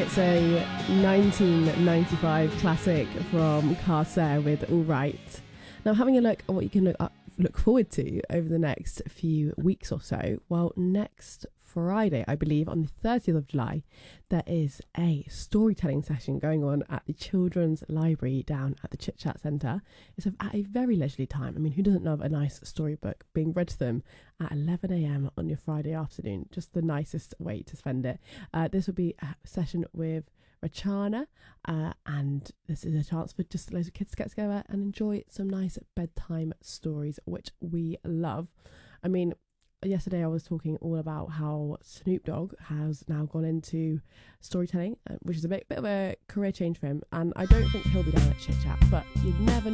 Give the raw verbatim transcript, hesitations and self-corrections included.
It's a nineteen ninety-five classic from Carcer with All Right. Now, having a look at what you can look up, look forward to over the next few weeks or so. Well, next Friday, I believe, on the thirtieth of July, there is a storytelling session going on at the Children's Library down at the Chit Chat Centre. It's at a very leisurely time. I mean, who doesn't love a nice storybook being read to them at eleven a.m. on your Friday afternoon? Just the nicest way to spend it. Uh, this will be a session with Rachana, uh, and this is a chance for just loads of kids to get together and enjoy some nice bedtime stories, which we love. I mean, yesterday I was talking all about how Snoop Dogg has now gone into storytelling, uh, which is a bit, bit of a career change for him, and I don't think he'll be down at Chit Chat, but you never